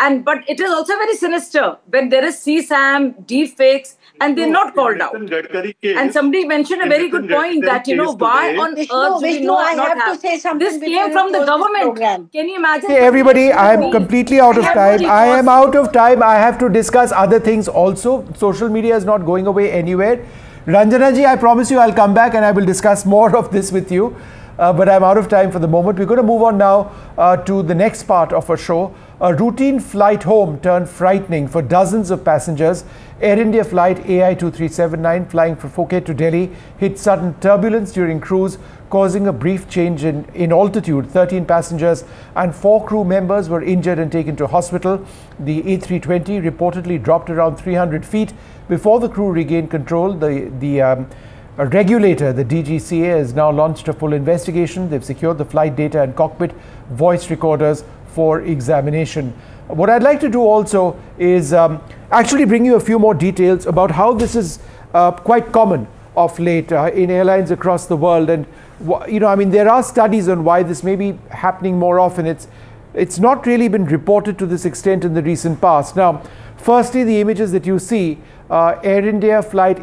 But it is also very sinister when there is CSAM, deepfakes, and they're not called out. And somebody mentioned a very good point that, why on earth do we not have? This came from the government. Can you imagine? Hey, everybody, I am completely out of time. I am out of time. I have to discuss other things also. Social media is not going away anywhere. Ranjana ji, I promise you I'll come back and I will discuss more of this with you. But I'm out of time for the moment. We're going to move on now to the next part of our show. A routine flight home turned frightening for dozens of passengers. Air India flight AI2379 flying from Phuket to Delhi hit sudden turbulence during cruise, causing a brief change in altitude. 13 passengers and 4 crew members were injured and taken to hospital. The A320 reportedly dropped around 300 feet before the crew regained control. The regulator, the DGCA, has now launched a full investigation. They've secured the flight data and cockpit voice recorders for examination. What I'd like to do also is actually bring you a few more details about how this is quite common of late in airlines across the world. And, there are studies on why this may be happening more often. It's not really been reported to this extent in the recent past. Now, firstly, the images that you see, Air India flight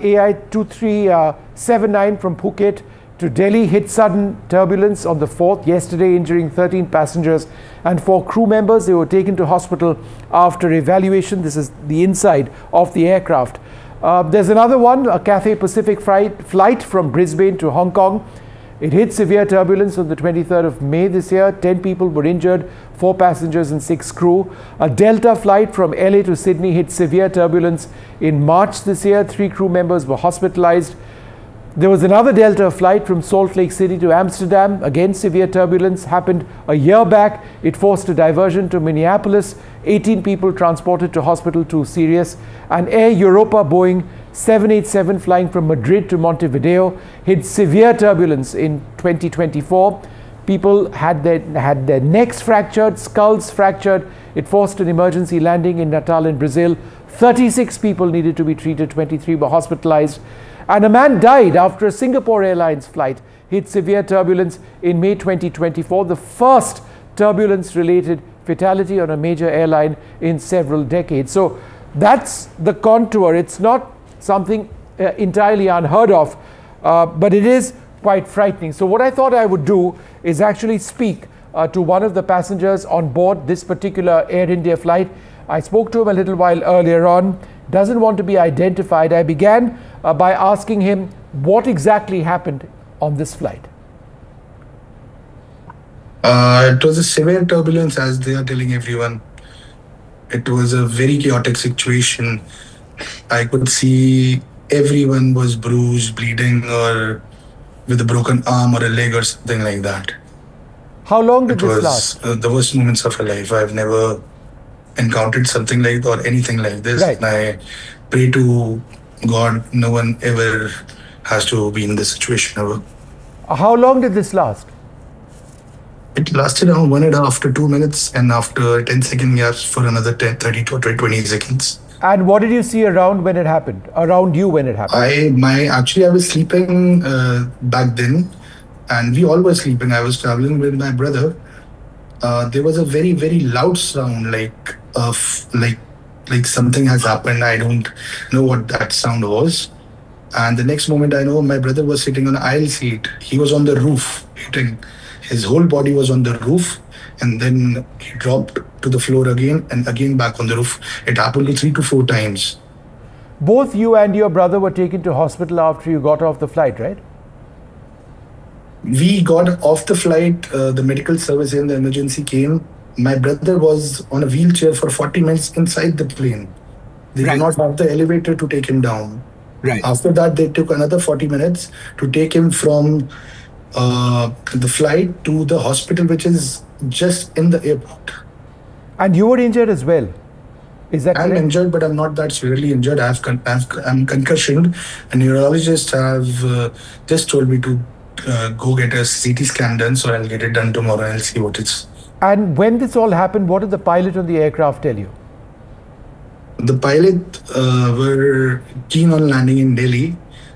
AI2379 from Phuket to Delhi hit sudden turbulence on the 4th yesterday, injuring 13 passengers and 4 crew members. They were taken to hospital after evaluation. This is the inside of the aircraft. There's another one, a Cathay Pacific flight from Brisbane to Hong Kong. It hit severe turbulence on the 23rd of May this year. 10 people were injured, 4 passengers and 6 crew. A Delta flight from LA to Sydney hit severe turbulence in March this year. 3 crew members were hospitalized. There was another Delta flight from Salt Lake City to Amsterdam. Again, severe turbulence happened a year back. It forced a diversion to Minneapolis. 18 people transported to hospital, 2 serious. And Air Europa Boeing 787 flying from Madrid to Montevideo hit severe turbulence in 2024. People had their necks fractured, skulls fractured. It forced an emergency landing in Natal in Brazil. 36 people needed to be treated, 23 were hospitalized. And a man died after a Singapore Airlines flight hit severe turbulence in May 2024, the first turbulence-related fatality on a major airline in several decades. So that's the contour. It's not something entirely unheard of, but it is quite frightening. So what I thought I would do is actually speak to one of the passengers on board this particular Air India flight. I spoke to him a little while earlier on, doesn't want to be identified. I began by asking him what exactly happened on this flight. It was a severe turbulence, as they are telling everyone. It was a very chaotic situation. I could see everyone was bruised, bleeding, or with a broken arm or a leg or something like that. How long did this last? It was the worst moments of my life. I've never encountered something like or anything like this. Right. And I pray to God, no one ever has to be in this situation ever. How long did this last? It lasted around 1.5 to 2 minutes, and after 10-second gaps for another 30 to 20 seconds. And what did you see around when it happened? Around you when it happened? Actually, I was sleeping back then, and we all were sleeping. I was traveling with my brother. There was a very, very loud sound, like something has happened. I don't know what that sound was. And the next moment, I know my brother was sitting on an aisle seat. He was on the roof eating. His whole body was on the roof, and then he dropped to the floor again and again back on the roof. It happened 3 to 4 times. Both you and your brother were taken to hospital after you got off the flight, right? We got off the flight, the medical service and the emergency came. My brother was on a wheelchair for 40 minutes inside the plane. They did not have the elevator to take him down. Right. After that, they took another 40 minutes to take him from the flight to the hospital, which is just in the airport. And you were injured as well? Is that I'm correct? injured, but I'm not that severely injured. I'm concussioned. A neurologist have just told me to go get a CT scan done, so I'll get it done tomorrow and I'll see what it's. And when this all happened, what did the pilot on the aircraft tell you? The pilot were keen on landing in Delhi,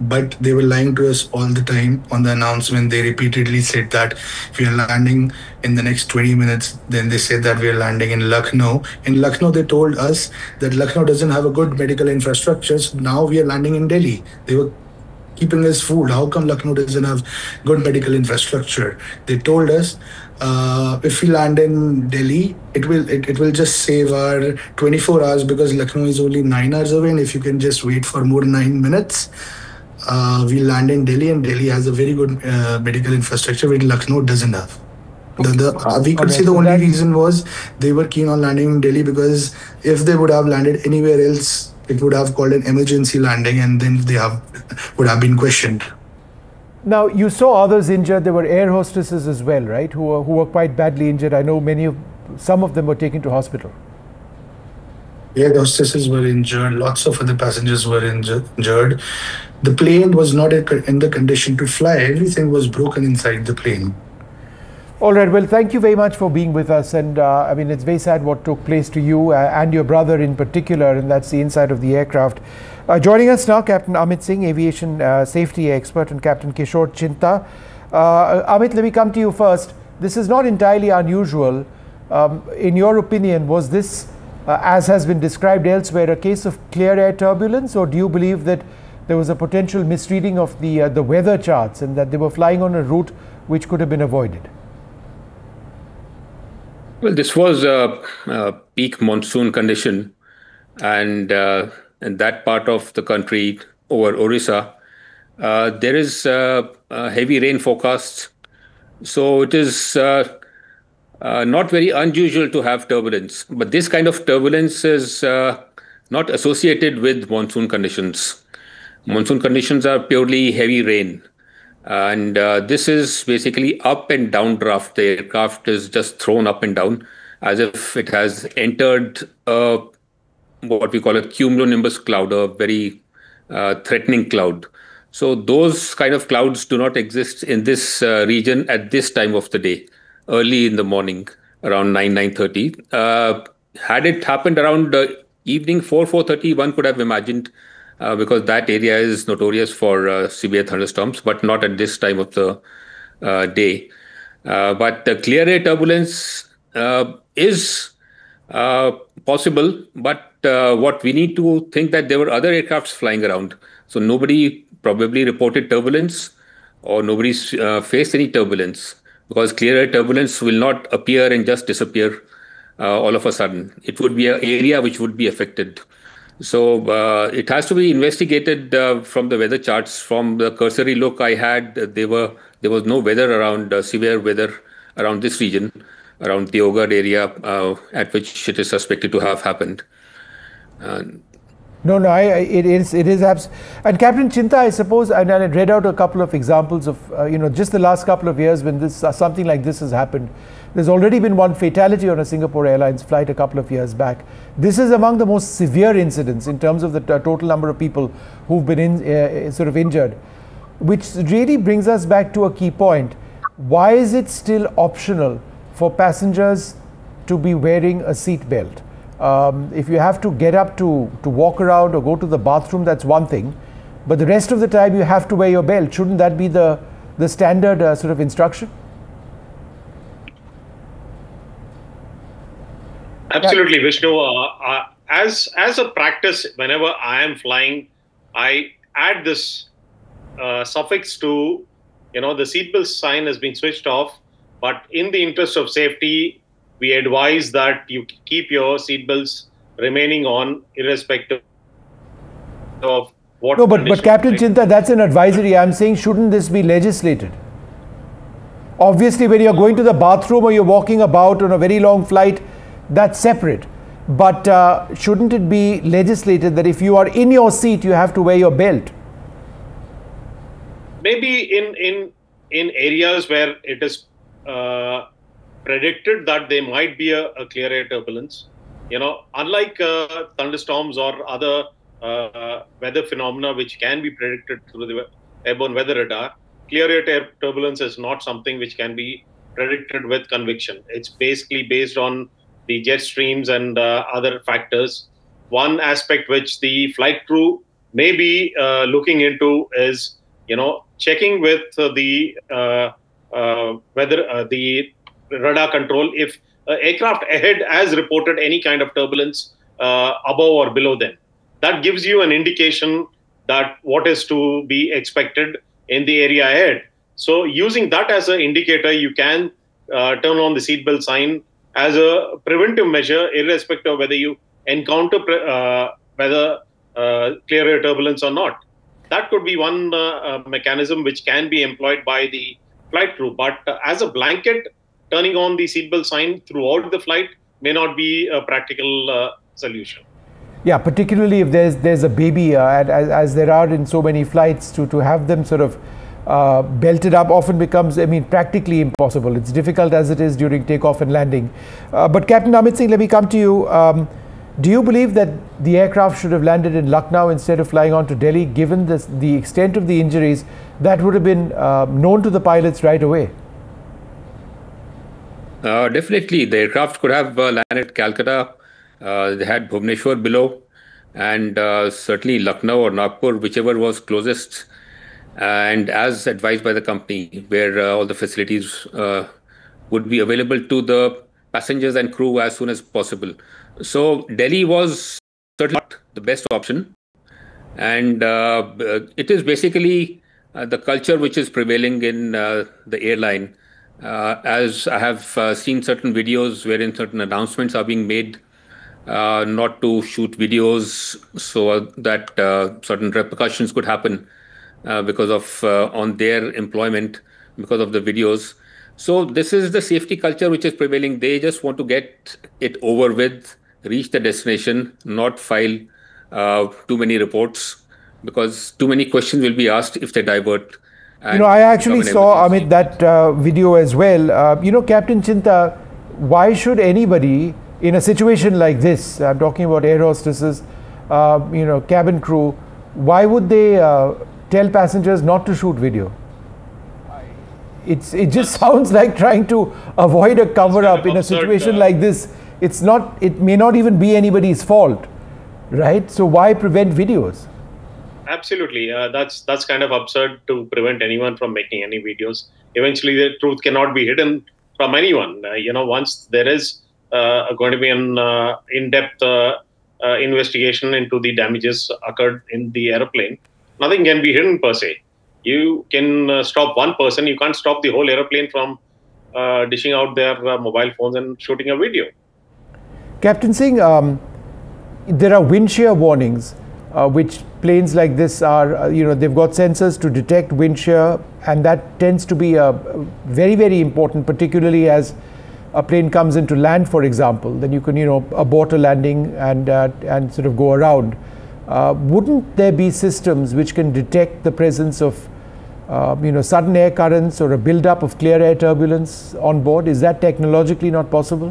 but they were lying to us all the time. On the announcement, they repeatedly said that we are landing in the next 20 minutes. Then they said that we are landing in Lucknow. In Lucknow, they told us that Lucknow doesn't have a good medical infrastructure. So now we are landing in Delhi. They were keeping us fooled. How come Lucknow doesn't have good medical infrastructure? They told us if we land in Delhi, it will just save our 24 hours because Lucknow is only 9 hours away, and if you can just wait for more 9 minutes, we land in Delhi, and Delhi has a very good medical infrastructure which Lucknow doesn't have. We could say the only reason was they were keen on landing in Delhi because if they would have landed anywhere else, it would have called an emergency landing, and then would have been questioned. Now, you saw others injured. There were air hostesses as well, right, who were quite badly injured. I know some of them were taken to hospital. Air hostesses were injured. Lots of other passengers were injured. The plane was not in the condition to fly. Everything was broken inside the plane. All right. Well, thank you very much for being with us. And I mean, it's very sad what took place to you and your brother in particular, and that's the inside of the aircraft. Joining us now, Captain Amit Singh, aviation safety expert, and Captain Kishore Chinta. Amit, let me come to you first. This is not entirely unusual. In your opinion, was this, as has been described elsewhere, a case of clear air turbulence, or do you believe that there was a potential misreading of the weather charts and that they were flying on a route which could have been avoided? Well, this was a peak monsoon condition, and in that part of the country over Orissa, there is heavy rain forecasts. So it is not very unusual to have turbulence, but this kind of turbulence is not associated with monsoon conditions. Monsoon conditions are purely heavy rain. And this is basically up and down draft. The aircraft is just thrown up and down as if it has entered what we call a cumulonimbus cloud, a very threatening cloud. So those kind of clouds do not exist in this region at this time of the day, early in the morning, around 9:30. Had it happened around evening 4:30, one could have imagined, because that area is notorious for severe thunderstorms, but not at this time of the day. But the clear air turbulence is possible, but what we need to think that there were other aircrafts flying around. So nobody probably reported turbulence, or nobody faced any turbulence, because clear air turbulence will not appear and just disappear all of a sudden. It would be an area which would be affected. So it has to be investigated from the weather charts. From the cursory look I had, there was no weather around, severe weather around this region, around the Deoghar area, at which it is suspected to have happened. No, it is. And Captain Chinta, I suppose, and I read out a couple of examples of, just the last couple of years when something like this has happened. There's already been one fatality on a Singapore Airlines flight a couple of years back. This is among the most severe incidents in terms of the total number of people who've been sort of injured, which really brings us back to a key point. Why is it still optional for passengers to be wearing a seat belt? If you have to get up to walk around or go to the bathroom, that's one thing, but the rest of the time you have to wear your belt. Shouldn't that be the standard sort of instruction? Absolutely, Vishnu. As a practice, whenever I am flying, I add this suffix to, the seatbelt sign has been switched off, but in the interest of safety, we advise that you keep your seatbelts remaining on, irrespective of what. No, but Captain Chinta, that's an advisory. I'm saying, shouldn't this be legislated? Obviously, when you're going to the bathroom or you're walking about on a very long flight, that's separate. But shouldn't it be legislated that if you are in your seat, you have to wear your belt? Maybe in areas where it is predicted that there might be a clear air turbulence, unlike thunderstorms or other weather phenomena which can be predicted through the airborne weather radar, clear air turbulence is not something which can be predicted with conviction. It's basically based on the jet streams and other factors. One aspect which the flight crew may be looking into is, checking with the whether the radar control, if aircraft ahead has reported any kind of turbulence above or below them. That gives you an indication that what is to be expected in the area ahead. So using that as an indicator, you can turn on the seatbelt sign as a preventive measure, irrespective of whether you encounter whether clear air turbulence or not. That could be one mechanism which can be employed by the flight crew. But as a blanket, turning on the seatbelt sign throughout the flight may not be a practical solution. Yeah, particularly if there's a baby, as there are in so many flights, to have them sort of belted up often becomes, practically impossible. It's difficult as it is during takeoff and landing. But Captain Amit Singh, let me come to you. Do you believe that the aircraft should have landed in Lucknow instead of flying on to Delhi, given the extent of the injuries that would have been known to the pilots right away? Definitely, the aircraft could have landed at Calcutta. They had Bhubaneswar below, and certainly Lucknow or Nagpur, whichever was closest, and as advised by the company, where all the facilities would be available to the passengers and crew as soon as possible. So Delhi was certainly not the best option, and it is basically the culture which is prevailing in the airline. As I have seen certain videos wherein certain announcements are being made not to shoot videos, so that certain repercussions could happen because of on their employment because of the videos. So this is the safety culture which is prevailing. They just want to get it over with, reach the destination, not file too many reports, because too many questions will be asked if they divert. I actually saw, Amit, that video as well. Captain Chinta, why should anybody in a situation like this, I'm talking about air hostesses, cabin crew, why would they tell passengers not to shoot video? It just sounds like trying to avoid a cover-up in a situation like this. It may not even be anybody's fault, right? So why prevent videos? Absolutely. That's kind of absurd to prevent anyone from making any videos. Eventually, the truth cannot be hidden from anyone. Once there is going to be an in-depth investigation into the damages occurred in the airplane, nothing can be hidden per se. You can stop one person. You can't stop the whole airplane from dishing out their mobile phones and shooting a video. Captain Singh, there are wind shear warnings, which planes like this are, they've got sensors to detect wind shear, and that tends to be very, very important, particularly as a plane comes into land, for example. Then you can, abort a landing and sort of go around. Wouldn't there be systems which can detect the presence of, sudden air currents or a build-up of clear air turbulence on board? Is that technologically not possible?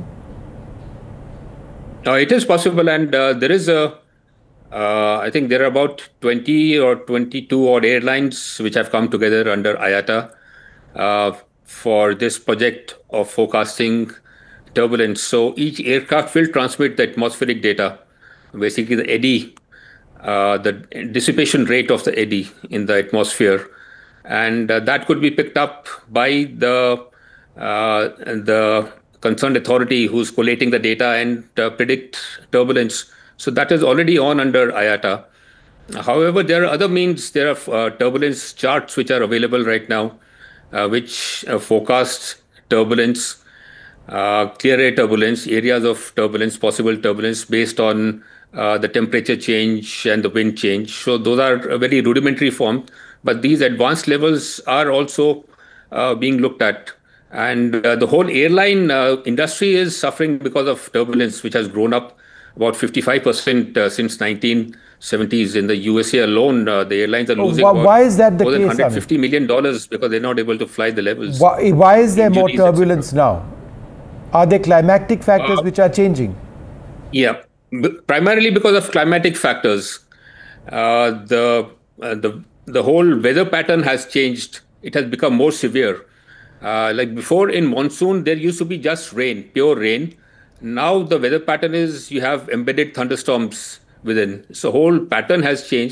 It is possible, and there is I think there are about 20 or 22 odd airlines which have come together under IATA for this project of forecasting turbulence. So each aircraft will transmit the atmospheric data, basically the eddy, the dissipation rate of the eddy in the atmosphere, and that could be picked up by the concerned authority who's collating the data and predict turbulence. So that is already on under IATA. However, there are other means. There are turbulence charts which are available right now, which forecast turbulence, clear air turbulence, areas of turbulence, possible turbulence based on the temperature change and the wind change. So those are a very rudimentary form, but these advanced levels are also being looked at. And the whole airline industry is suffering because of turbulence, which has grown up about 55% since 1970s. In the USA alone, the airlines are losing why is that the more than case, $150 million because they're not able to fly the levels. Why is there more turbulence now? Are there climatic factors which are changing? Yeah, primarily because of climatic factors. The whole weather pattern has changed. It has become more severe. Like before in monsoon, there used to be just rain, pure rain. Now the weather pattern is you have embedded thunderstorms within. So whole pattern has changed,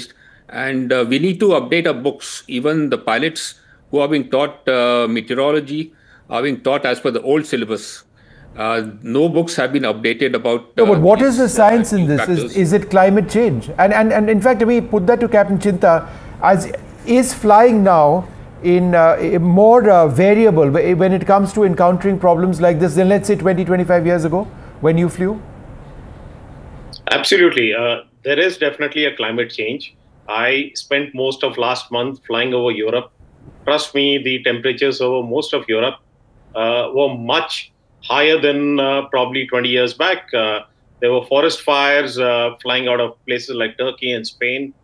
And we need to update our books. Even the pilots who are being taught meteorology are being taught as per the old syllabus. No books have been updated about... No, but what is the science in this? Is it climate change? And in fact, let me put that to Captain Chinta. Is flying now in more variable when it comes to encountering problems like this than, let's say, 20-25 years ago when you flew? Absolutely. There is definitely a climate change. I spent most of last month flying over Europe. Trust me, the temperatures over most of Europe were much higher than probably 20 years back. There were forest fires flying out of places like Turkey and Spain.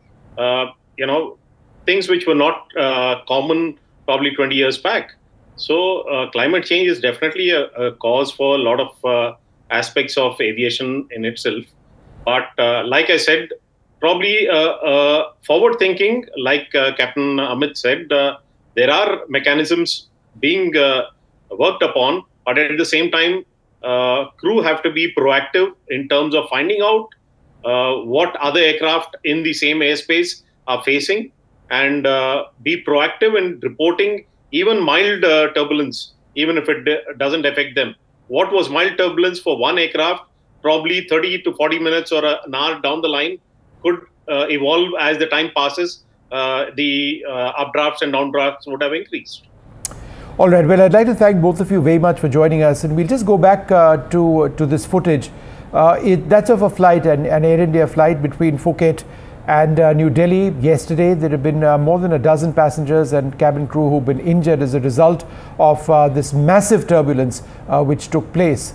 Things which were not common probably 20 years back. So climate change is definitely a cause for a lot of aspects of aviation in itself. But like I said, probably forward thinking, like Captain Amit said, there are mechanisms being worked upon, but at the same time, crew have to be proactive in terms of finding out what other aircraft in the same airspace are facing, and be proactive in reporting even mild turbulence, even if it doesn't affect them. What was mild turbulence for one aircraft, probably 30 to 40 minutes or an hour down the line, could evolve as the time passes. The updrafts and downdrafts would have increased. All right. Well, I'd like to thank both of you very much for joining us. And we'll just go back to this footage. That's of a flight, an Air India flight between Phuket and New Delhi. Yesterday, there have been more than a dozen passengers and cabin crew who've been injured as a result of this massive turbulence which took place.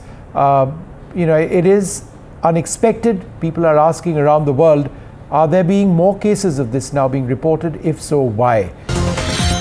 It is unexpected. People are asking around the world, are there being more cases of this now being reported? If so, why?